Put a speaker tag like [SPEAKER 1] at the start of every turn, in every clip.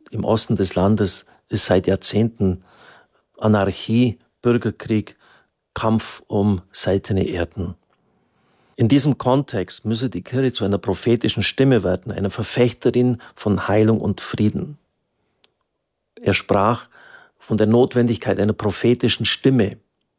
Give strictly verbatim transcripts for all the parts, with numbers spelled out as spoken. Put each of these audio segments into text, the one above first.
[SPEAKER 1] im Osten des Landes ist seit Jahrzehnten Anarchie, Bürgerkrieg, Kampf um seltene Erden. In diesem Kontext müsse die Kirche zu einer prophetischen Stimme werden, einer Verfechterin von Heilung und Frieden. Er sprach von der Notwendigkeit einer prophetischen Stimme.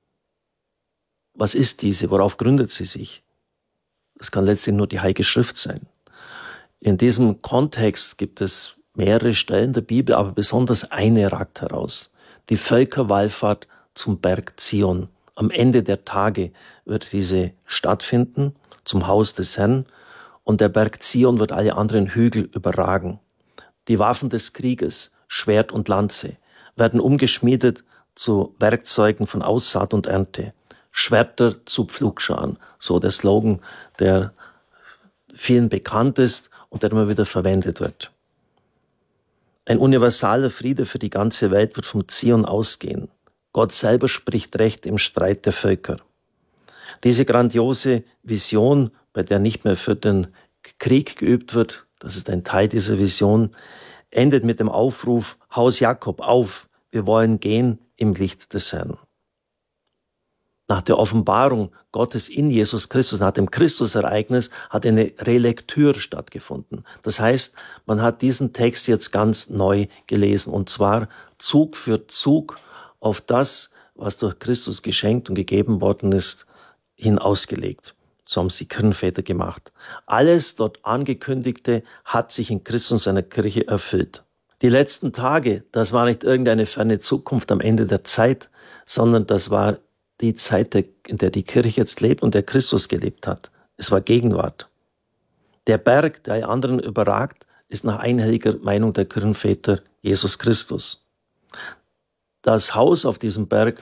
[SPEAKER 1] Was ist diese? Worauf gründet sie sich? Das kann letztlich nur die Heilige Schrift sein. In diesem Kontext gibt es mehrere Stellen der Bibel, aber besonders eine ragt heraus. Die Völkerwallfahrt zum Berg Zion. Am Ende der Tage wird diese stattfinden, zum Haus des Herrn, und der Berg Zion wird alle anderen Hügel überragen. Die Waffen des Krieges, Schwert und Lanze, werden umgeschmiedet zu Werkzeugen von Aussaat und Ernte. Schwerter zu Pflugscharen, so der Slogan, der vielen bekannt ist und der immer wieder verwendet wird. Ein universaler Friede für die ganze Welt wird vom Zion ausgehen. Gott selber spricht Recht im Streit der Völker. Diese grandiose Vision, bei der nicht mehr für den Krieg geübt wird, das ist ein Teil dieser Vision, endet mit dem Aufruf: Haus Jakob, auf, wir wollen gehen im Licht des Herrn. Nach der Offenbarung Gottes in Jesus Christus, nach dem Christusereignis, hat eine Relektür stattgefunden. Das heißt, man hat diesen Text jetzt ganz neu gelesen, und zwar Zug für Zug auf das, was durch Christus geschenkt und gegeben worden ist, hin ausgelegt. So haben es die Kirchenväter gemacht. Alles dort Angekündigte hat sich in Christus und seiner Kirche erfüllt. Die letzten Tage, das war nicht irgendeine ferne Zukunft am Ende der Zeit, sondern das war die Zeit, in der die Kirche jetzt lebt und der Christus gelebt hat. Es war Gegenwart. Der Berg, der alle anderen überragt, ist nach einhelliger Meinung der Kirchenväter Jesus Christus. Das Haus auf diesem Berg,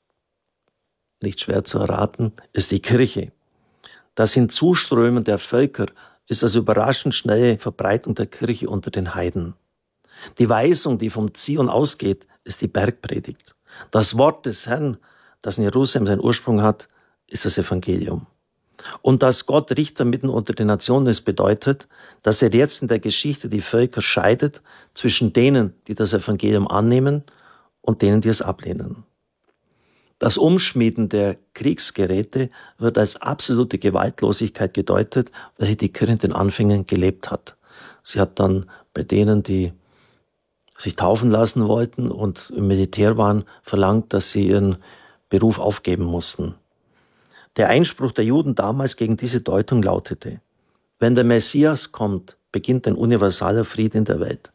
[SPEAKER 1] nicht schwer zu erraten, ist die Kirche. Das Hinzuströmen der Völker ist das überraschend schnelle Verbreitung der Kirche unter den Heiden. Die Weisung, die vom Zion ausgeht, ist die Bergpredigt. Das Wort des Herrn, das in Jerusalem seinen Ursprung hat, ist das Evangelium. Und dass Gott Richter mitten unter den Nationen ist, bedeutet, dass er jetzt in der Geschichte die Völker scheidet zwischen denen, die das Evangelium annehmen, und denen, die es ablehnen. Das Umschmieden der Kriegsgeräte wird als absolute Gewaltlosigkeit gedeutet, welche die Kirche in den Anfängen gelebt hat. Sie hat dann bei denen, die sich taufen lassen wollten und im Militär waren, verlangt, dass sie ihren Beruf aufgeben mussten. Der Einspruch der Juden damals gegen diese Deutung lautete: Wenn der Messias kommt, beginnt ein universaler Friede in der Welt.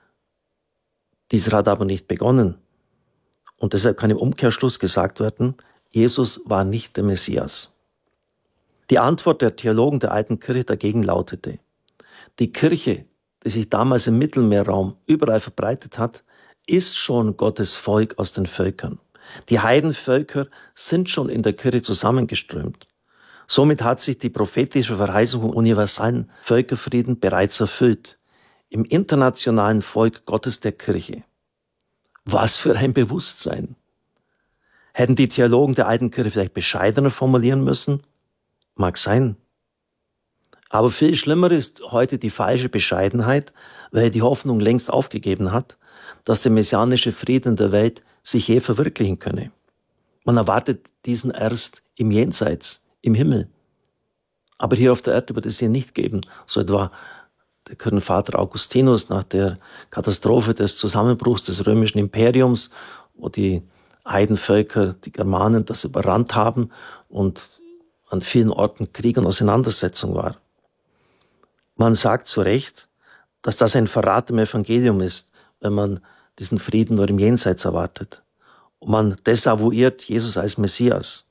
[SPEAKER 1] Dieser hat aber nicht begonnen. Und deshalb kann im Umkehrschluss gesagt werden, Jesus war nicht der Messias. Die Antwort der Theologen der alten Kirche dagegen lautete: Die Kirche, die sich damals im Mittelmeerraum überall verbreitet hat, ist schon Gottes Volk aus den Völkern. Die Heidenvölker sind schon in der Kirche zusammengeströmt. Somit hat sich die prophetische Verheißung vom universalen Völkerfrieden bereits erfüllt. Im internationalen Volk Gottes der Kirche. Was für ein Bewusstsein! Hätten die Theologen der alten Kirche vielleicht bescheidener formulieren müssen? Mag sein. Aber viel schlimmer ist heute die falsche Bescheidenheit, weil die Hoffnung längst aufgegeben hat, dass der messianische Frieden in der Welt sich je verwirklichen könne. Man erwartet diesen erst im Jenseits, im Himmel. Aber hier auf der Erde wird es ihn nicht geben. So etwa der Kirchenvater Augustinus nach der Katastrophe des Zusammenbruchs des römischen Imperiums, wo die Heidenvölker, die Germanen, das überrannt haben und an vielen Orten Krieg und Auseinandersetzung war. Man sagt zu Recht, dass das ein Verrat im Evangelium ist, wenn man diesen Frieden nur im Jenseits erwartet. Und man desavouiert Jesus als Messias.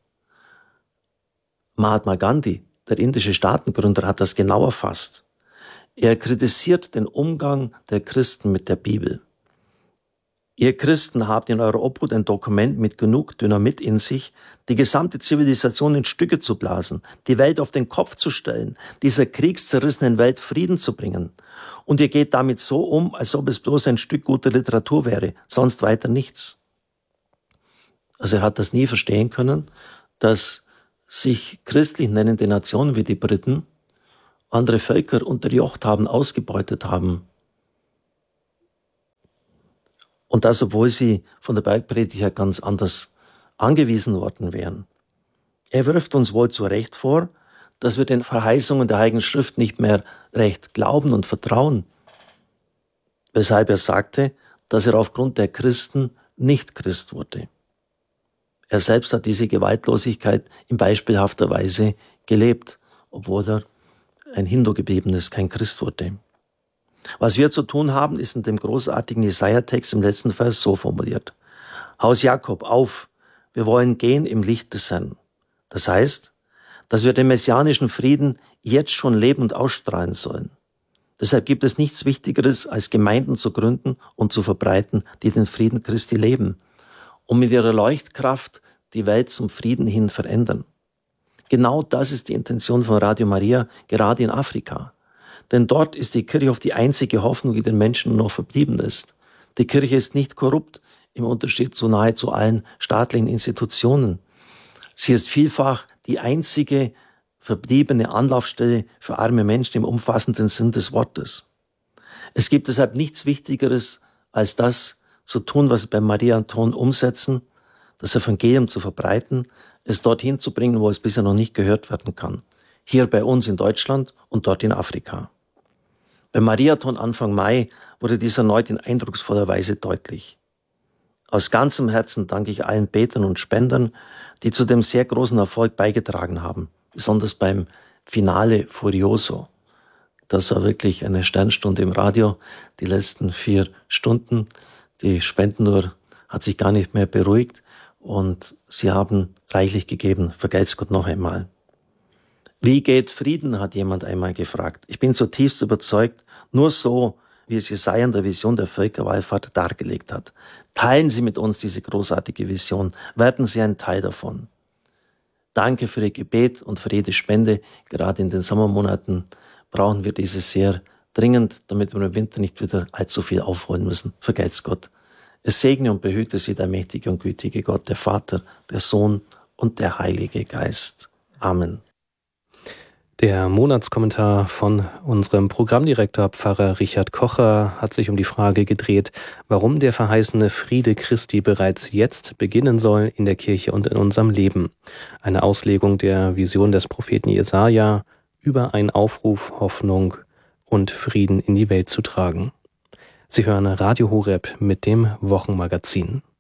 [SPEAKER 1] Mahatma Gandhi, der indische Staatengründer, hat das genau erfasst. Er kritisiert den Umgang der Christen mit der Bibel. Ihr Christen habt in eurer Obhut ein Dokument mit genug Dynamit in sich, die gesamte Zivilisation in Stücke zu blasen, die Welt auf den Kopf zu stellen, dieser kriegszerrissenen Welt Frieden zu bringen. Und ihr geht damit so um, als ob es bloß ein Stück guter Literatur wäre, sonst weiter nichts. Also er hat das nie verstehen können, dass sich christlich nennende Nationen wie die Briten andere Völker unterjocht haben, ausgebeutet haben. Und das, obwohl sie von der Bergpredigt her ganz anders angewiesen worden wären. Er wirft uns wohl zu Recht vor, dass wir den Verheißungen der Heiligen Schrift nicht mehr recht glauben und vertrauen. Weshalb er sagte, dass er aufgrund der Christen nicht Christ wurde. Er selbst hat diese Gewaltlosigkeit in beispielhafter Weise gelebt, obwohl er ein Hindu geblieben ist, kein Christ wurde. Was wir zu tun haben, ist in dem großartigen Jesaja-Text im letzten Vers so formuliert. Haus Jakob, auf, wir wollen gehen im Licht des Herrn. Das heißt, dass wir den messianischen Frieden jetzt schon leben und ausstrahlen sollen. Deshalb gibt es nichts Wichtigeres, als Gemeinden zu gründen und zu verbreiten, die den Frieden Christi leben und mit ihrer Leuchtkraft die Welt zum Frieden hin verändern. Genau das ist die Intention von Radio Maria, gerade in Afrika. Denn dort ist die Kirche oft die einzige Hoffnung, die den Menschen noch verblieben ist. Die Kirche ist nicht korrupt, im Unterschied zu nahezu allen staatlichen Institutionen. Sie ist vielfach die einzige verbliebene Anlaufstelle für arme Menschen im umfassenden Sinn des Wortes. Es gibt deshalb nichts Wichtigeres, als das zu tun, was wir beim Mariathon umsetzen, das Evangelium zu verbreiten, es dorthin zu bringen, wo es bisher noch nicht gehört werden kann. Hier bei uns in Deutschland und dort in Afrika. Beim Mariathon Anfang Mai wurde dies erneut in eindrucksvoller Weise deutlich. Aus ganzem Herzen danke ich allen Betern und Spendern, die zu dem sehr großen Erfolg beigetragen haben, besonders beim Finale Furioso. Das war wirklich eine Sternstunde im Radio, die letzten vier Stunden. Die Spendenuhr hat sich gar nicht mehr beruhigt und sie haben reichlich gegeben. Vergelt's Gott noch einmal. Wie geht Frieden, hat jemand einmal gefragt. Ich bin zutiefst überzeugt, nur so, wie es Jesaja in der Vision der Völkerwallfahrt dargelegt hat. Teilen Sie mit uns diese großartige Vision, werden Sie ein Teil davon. Danke für Ihr Gebet und für jede Spende. Gerade in den Sommermonaten brauchen wir diese sehr dringend, damit wir im Winter nicht wieder allzu viel aufholen müssen. Vergelt's Gott. Es segne und behüte Sie der mächtige und gütige Gott, der Vater, der Sohn und der Heilige Geist. Amen.
[SPEAKER 2] Der Monatskommentar von unserem Programmdirektor Pfarrer Richard Kocher hat sich um die Frage gedreht, warum der verheißene Friede Christi bereits jetzt beginnen soll in der Kirche und in unserem Leben. Eine Auslegung der Vision des Propheten Jesaja über einen Aufruf, Hoffnung und Frieden in die Welt zu tragen. Sie hören Radio Horeb mit dem Wochenmagazin.